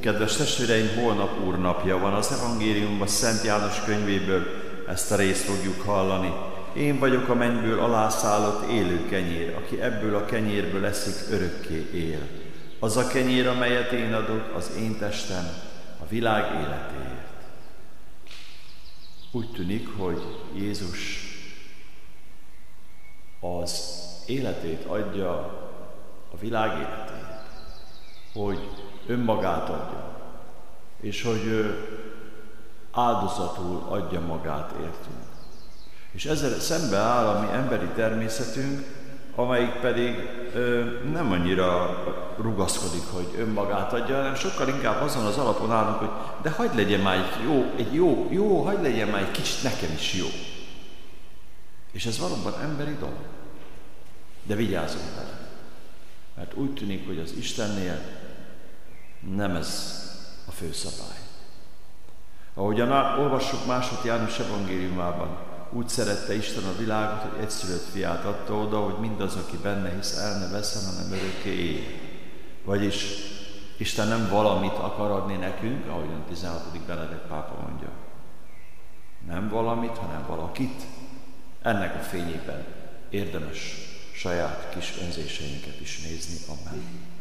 Kedves testvéreim, holnap Úrnapja van. Az evangéliumban Szent János könyvéből ezt a részt fogjuk hallani. Én vagyok a mennyből alászállott élő kenyér, aki ebből a kenyérből eszik, örökké él. Az a kenyér, amelyet én adok, az én testem a világ életéért. Úgy tűnik, hogy Jézus az életét adja a világ életéért, hogy önmagát adja, és hogy ő áldozatul adja magát értünk. És ezzel szembe áll a mi emberi természetünk, amelyik pedig nem annyira rugaszkodik, hogy önmagát adja, hanem sokkal inkább azon az alapon állunk, hogy de hagyd legyen már hagyd legyen már egy kicsit nekem is jó. És ez valóban emberi dolog. De vigyázzunk vele, mert úgy tűnik, hogy az Istennél nem ez a főszabály. Ahogyan olvassuk második János evangéliumában, úgy szerette Isten a világot, hogy egyszülött fiát adta oda, hogy mindaz, aki benne hisz, el ne vesszen, hanem örökké él. Vagyis Isten nem valamit akar adni nekünk, ahogyan 16. Benedek pápa mondja. Nem valamit, hanem valakit. Ennek a fényében érdemes saját kis önzéseinket is nézni. Amen.